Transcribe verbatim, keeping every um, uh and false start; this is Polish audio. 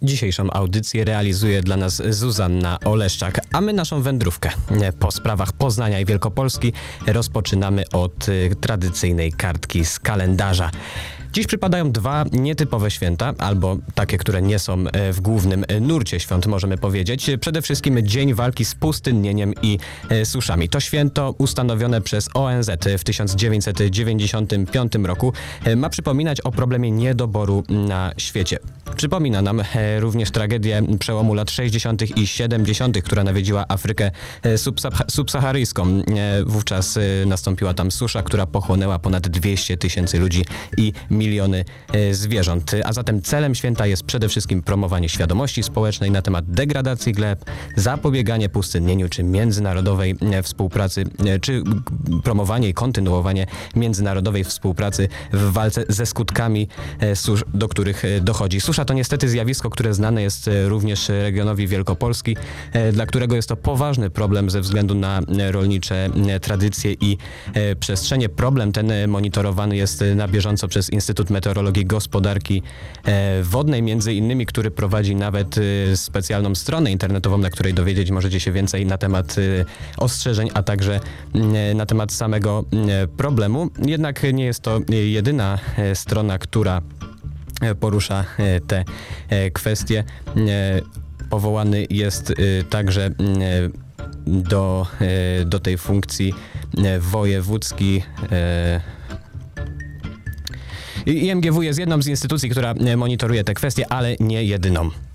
Dzisiejszą audycję realizuje dla nas Zuzanna Oleszczak, a my naszą wędrówkę po sprawach Poznania i Wielkopolski rozpoczynamy od tradycyjnej kartki z kalendarza. Dziś przypadają dwa nietypowe święta, albo takie, które nie są w głównym nurcie świąt, możemy powiedzieć. Przede wszystkim Dzień Walki z Pustynnieniem i Suszami. To święto ustanowione przez O N Z w tysiąc dziewięćset dziewięćdziesiątym piątym roku ma przypominać o problemie niedoboru na świecie. Przypomina nam również tragedię przełomu lat sześćdziesiątych i siedemdziesiątych, która nawiedziła Afrykę subsaharyjską. Wówczas nastąpiła tam susza, która pochłonęła ponad dwieście tysięcy ludzi i miliony zwierząt. A zatem celem święta jest przede wszystkim promowanie świadomości społecznej na temat degradacji gleb, zapobieganie pustynnieniu czy międzynarodowej współpracy, czy promowanie i kontynuowanie międzynarodowej współpracy w walce ze skutkami susz, do których dochodzi. Susza to niestety zjawisko, które znane jest również regionowi Wielkopolski, dla którego jest to poważny problem ze względu na rolnicze tradycje i przestrzenie. Problem ten monitorowany jest na bieżąco przez Instytut Meteorologii i Gospodarki Wodnej, między innymi, który prowadzi nawet specjalną stronę internetową, na której dowiedzieć możecie się więcej na temat ostrzeżeń, a także na temat samego problemu. Jednak nie jest to jedyna strona, która porusza te kwestie. Powołany jest także do, do tej funkcji wojewódzki I M G W jest jedną z instytucji, która monitoruje te kwestie, ale nie jedyną.